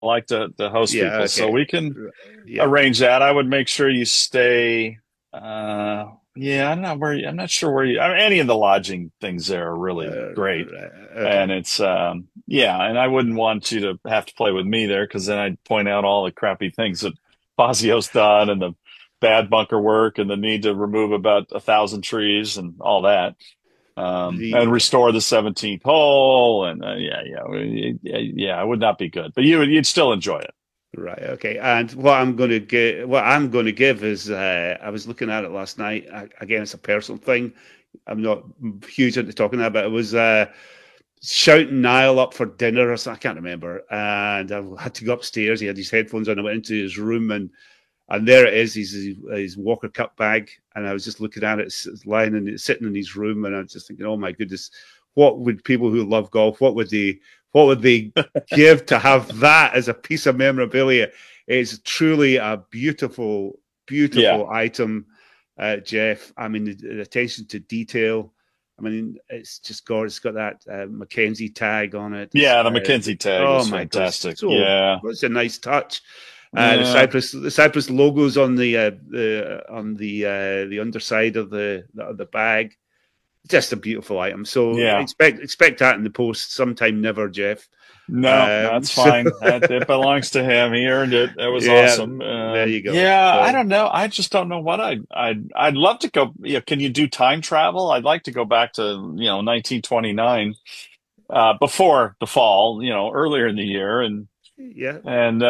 like to host Yeah, people, so okay. we can Yeah. arrange that. I would make sure you stay. Yeah, I'm not sure where you. I mean, any of the lodging things there are really great, Right. and Okay. it's yeah. And I wouldn't want you to have to play with me there because then I'd point out all the crappy things that Fazio's done and the bad bunker work and the need to remove about 1,000 trees and all that. And The restore the 17th hole, and yeah, it would not be good, but you'd still enjoy it. Right. Okay. And what I'm going to give is I was looking at it last night. Again, it's a personal thing. I'm not huge into talking about, but it was shouting Niall up for dinner or something. I can't remember. And I had to go upstairs. He had his headphones on. I went into his room and there it is. His Walker Cup bag. And I was just looking at it, it's lying and sitting in his room. And I was just thinking, oh my goodness, what would people who love golf, what would they give to have that as a piece of memorabilia? It's truly a beautiful, Yeah, beautiful item, Jeff. I mean, the attention to detail. I mean, it's just gorgeous. It's got that Mackenzie tag on it. yeah, the McKinsey tag Oh is my God, it's fantastic. so Yeah, it's a nice touch. The yeah, Cyprus logos on the underside of the bag. Just a beautiful item. So yeah. expect that in the post sometime. Never, Jeff. No, that's So fine. It belongs to him. He earned it. That was yeah, awesome. there you go. Yeah, I So don't know. I just don't know what I'd love to go. Yeah, can you do time travel? I'd like to go back to 1929, before the fall. Earlier in the year, and yeah, and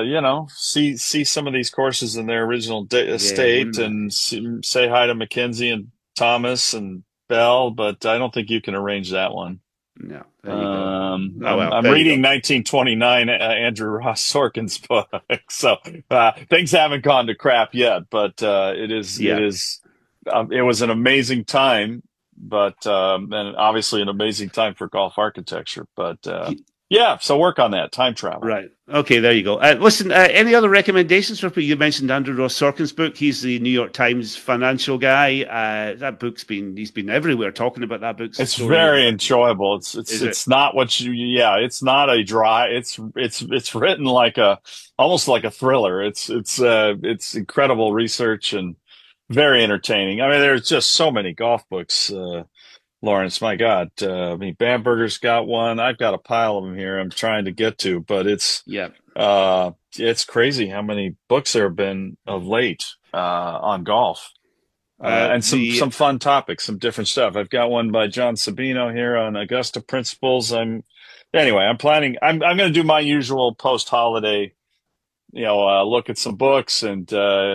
see some of these courses in their original yeah, state, wouldn't that? and say hi to Mackenzie and Thomas and Bell. But I don't think you can arrange that one. No, there you go. Oh I'm well, I'm there you reading go. 1929, Andrew Ross Sorkin's book, so things haven't gone to crap yet. But Yeah. it was an amazing time, but and obviously an amazing time for golf architecture. But yeah, so work on that time travel. Right. Okay, there you go. Listen, any other recommendations for people? You mentioned Andrew Ross Sorkin's book. He's the New York Times financial guy. That book's he's been everywhere talking about that book's It's story. very enjoyable. It's it's Is it? it's not what you yeah, it's not a dry it's written like a almost like a thriller. It's incredible research and very entertaining. I mean, there's just so many golf books, Lawrence. My God. I mean, Bamberger's got one. I've got a pile of them here I'm trying to get to, but Yeah. it's crazy how many books there have been of late on golf. And some The fun topics, some different stuff. I've got one by John Sabino here on Augusta principles. I'm planning. I'm going to do my usual post holiday, look at some books and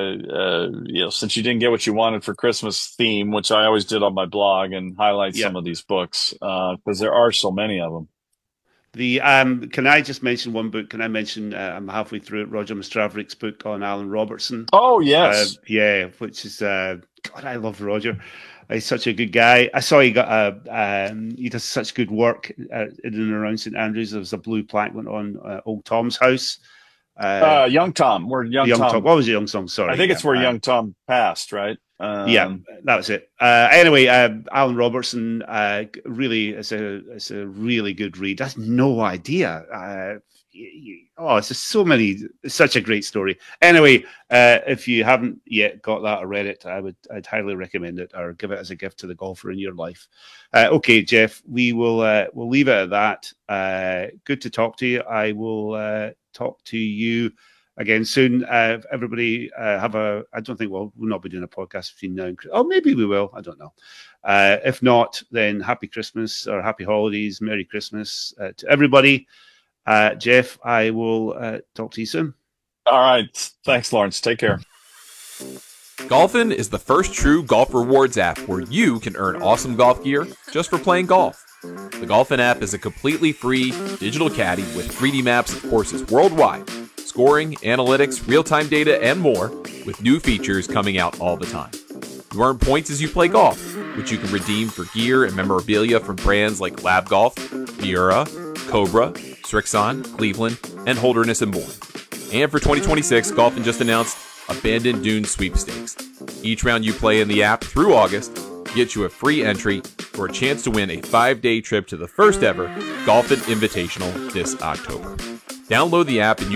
since you didn't get what you wanted for Christmas theme, which I always did on my blog, and highlight yeah. some of these books because there are so many of them. The Can I just mention one book? Can I mention? I'm halfway through it. Roger Mastravrick's book on Alan Robertson. Oh yes, Yeah, which is God, I love Roger. He's such a good guy. I saw he does such good work in and around St Andrews. There was a blue plaque went on Old Tom's house. Young Tom. Where Young Young Tom. Tom. What was the young song? I Sorry. think Yeah. it's where Young Tom passed, right? Yeah, that was it. Anyway, Alan Robertson really is a really good read. I had no idea. It's just so many. It's such a great story. Anyway, if you haven't yet got that or read it, I'd highly recommend it or give it as a gift to the golfer in your life. Okay, Jeff, we'll leave it at that. Good to talk to you. I will talk to you again soon. Everybody I don't think we'll not be doing a podcast between now and oh, maybe we will. I don't know. If not, then happy Christmas or happy holidays, Merry Christmas to everybody. Jeff, I will talk to you soon. All right. Thanks, Lawrence. Take care. Golfin is the first true golf rewards app where you can earn awesome golf gear just for playing golf. The Golfin app is a completely free digital caddy with 3D maps of courses worldwide, scoring, analytics, real-time data, and more, with new features coming out all the time. You earn points as you play golf, which you can redeem for gear and memorabilia from brands like Lab Golf, Miura, Cobra, Strixon, Cleveland, and Holderness and Bourne. And for 2026, Golfin just announced Abandoned Dunes Sweepstakes. Each round you play in the app through August gets you a free entry for a chance to win a 5-day trip to the first ever Golfin Invitational this October. Download the app and